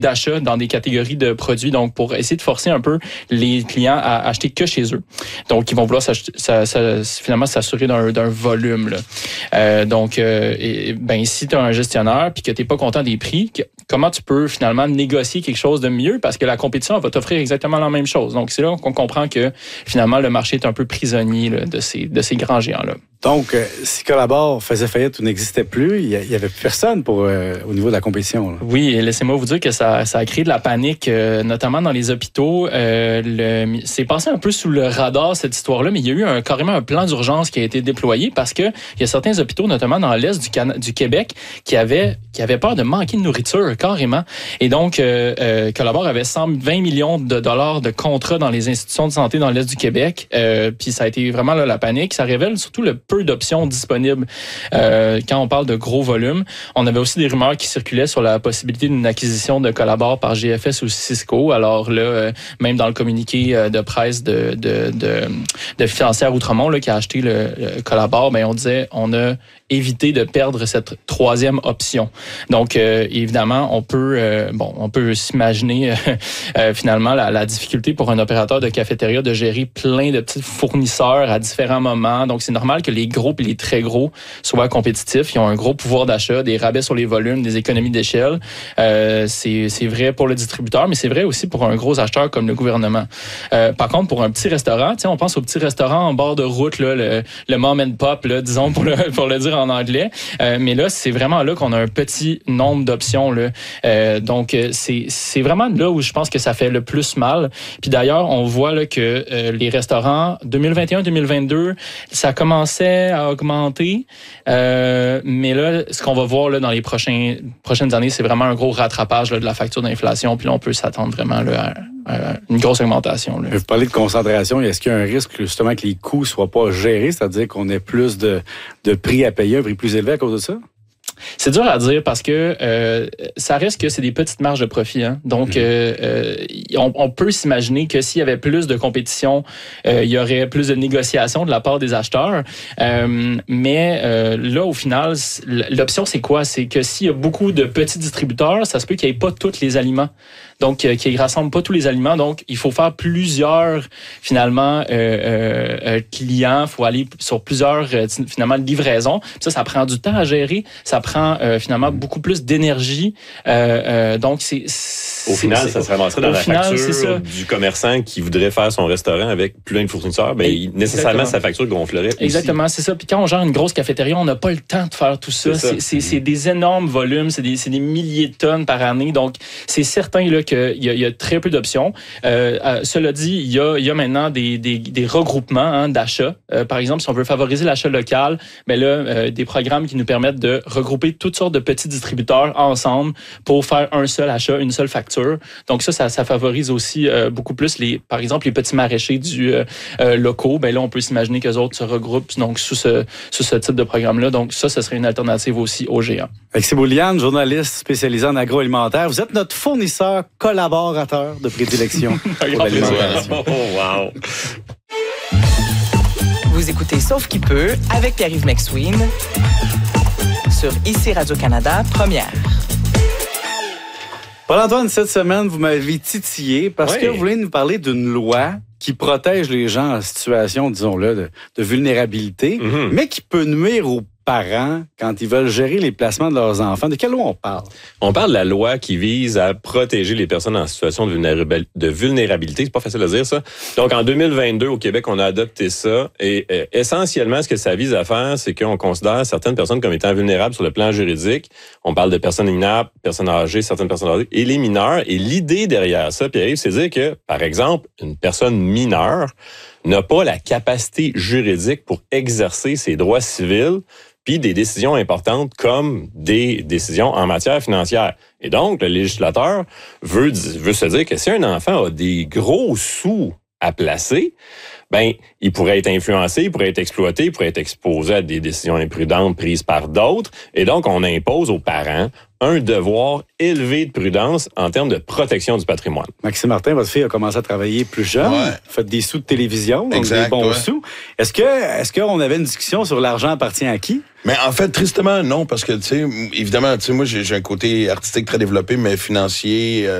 d'achat dans des catégories de produits, donc pour essayer de forcer un peu les clients à acheter que chez eux. Donc, ils vont vouloir finalement s'assurer d'un volume. Là. Si tu as un gestionnaire puis que tu n'es pas content des prix, comment tu peux finalement négocier quelque chose de mieux parce que la compétition va t'offrir exactement la même chose. Donc, c'est là qu'on comprend que finalement, le marché est un peu prisonnier là, de ces grands géants-là. Donc, si Colabor faisait faillite ou n'existait plus, il y avait plus personne au niveau de la compétition. Là. Oui, et laissez-moi vous dire que ça a créé de la panique, notamment dans les hôpitaux. C'est passé un peu sous le radar, cette histoire-là, mais il y a eu carrément un plan d'urgence qui a été déployé parce que il y a certains hôpitaux, notamment dans l'est du Québec, qui avaient peur de manquer de nourriture, carrément. Et donc, Colabor avait 120 millions de dollars de contrats dans les institutions de santé dans l'est du Québec. Puis ça a été vraiment là, la panique. Ça révèle surtout le peu d'options disponibles quand on parle de gros volumes. On avait aussi des rumeurs qui circulaient sur la possibilité d'une acquisition de Colabor par GFS ou Cisco. Alors là, même dans le communiqué de presse de Financière Outremont là, qui a acheté le Colabor, on disait on a évité de perdre cette troisième option. Donc, évidemment, on peut s'imaginer finalement la difficulté pour un opérateur de cafétéria de gérer plein de petits fournisseurs à différents moments. Donc, c'est normal que les gros et les très gros soient compétitifs. Ils ont un gros pouvoir d'achat, des rabais sur les volumes, des économies d'échelle. C'est vrai pour le distributeur, mais c'est vrai aussi pour un gros acheteur comme le gouvernement. Par contre, pour un petit restaurant, on pense au petit restaurant en bord de route, là, le mom and pop, là, disons pour le dire en anglais. Mais là, c'est vraiment là qu'on a un petit nombre d'options. Là. Donc, c'est vraiment là où je pense que ça fait le plus mal. Puis d'ailleurs, on voit là, que les restaurants, 2021-2022, ça commençait à augmenter. Mais là, ce qu'on va voir là, dans les prochaines années, c'est vraiment un gros rattrapage là, de la facture d'inflation. Puis là, on peut s'attendre vraiment là, à une grosse augmentation. Là. Vous parlez de concentration. Est-ce qu'il y a un risque justement que les coûts ne soient pas gérés, c'est-à-dire qu'on ait plus de prix à payer, un prix plus élevé à cause de ça? C'est dur à dire parce que ça reste que c'est des petites marges de profit. Hein? Donc, on peut s'imaginer que s'il y avait plus de compétition, il y aurait plus de négociations de la part des acheteurs. Mais là, au final, l'option, c'est quoi? C'est que s'il y a beaucoup de petits distributeurs, ça se peut qu'il n'y ait pas tous les aliments. Donc, qu'ils ne rassemblent pas tous les aliments. Donc, il faut faire plusieurs, finalement, clients. Il faut aller sur plusieurs, finalement, livraisons. Ça prend du temps à gérer. Ça prend, finalement, beaucoup plus d'énergie. Donc, au final, ça se ramasserait dans la facture du commerçant qui voudrait faire son restaurant avec plein de fournisseurs. Nécessairement, sa facture gonflerait. Exactement, c'est ça. Puis quand on gère une grosse cafétéria, on n'a pas le temps de faire tout ça. C'est des énormes volumes. C'est des milliers de tonnes par année. Donc, c'est certain là, qu'il y a très peu d'options. Cela dit, il y a maintenant des regroupements d'achats. Par exemple, si on veut favoriser l'achat local, des programmes qui nous permettent de regrouper toutes sortes de petits distributeurs ensemble pour faire un seul achat, une seule facture. Donc ça favorise aussi beaucoup plus par exemple les petits maraîchers locaux. Là, on peut s'imaginer qu'eux autres se regroupent donc sous ce type de programme-là. Donc ça, ce serait une alternative aussi aux géants. Alexis Bouliane, journaliste spécialisé en agroalimentaire. Vous êtes notre fournisseur collaborateur de prédilection pour l'alimentation. Oh, wow! Vous écoutez Sauf qui peut avec Pierre-Yves McSween sur IC Radio-Canada Première. Paul-Antoine, cette semaine, vous m'avez titillé parce que vous voulez nous parler d'une loi qui protège les gens en situation, disons-le, de vulnérabilité, mais qui peut nuire aux parents quand ils veulent gérer les placements de leurs enfants. De quelle loi on parle? On parle de la loi qui vise à protéger les personnes en situation de vulnérabilité. C'est pas facile à dire, ça. Donc, en 2022, au Québec, on a adopté ça. Et essentiellement, ce que ça vise à faire, c'est qu'on considère certaines personnes comme étant vulnérables sur le plan juridique. On parle de personnes minables, personnes âgées, certaines personnes âgées, et les mineurs. Et l'idée derrière ça, Pierre-Yves, c'est de dire que, par exemple, une personne mineure n'a pas la capacité juridique pour exercer ses droits civils puis des décisions importantes comme des décisions en matière financière. Et donc, le législateur veut se dire que si un enfant a des gros sous à placer, ben il pourrait être influencé, il pourrait être exploité, il pourrait être exposé à des décisions imprudentes prises par d'autres. Et donc, on impose aux parents un devoir élevé de prudence en termes de protection du patrimoine. Maxime Martin, votre fille a commencé à travailler plus jeune. Ouais. Faites des sous de télévision, donc exact, des bons sous. Est-ce qu'on avait une discussion sur l'argent appartient à qui? Mais en fait, tristement, non, parce que, tu sais, évidemment, tu sais, moi, j'ai un côté artistique très développé, mais financier...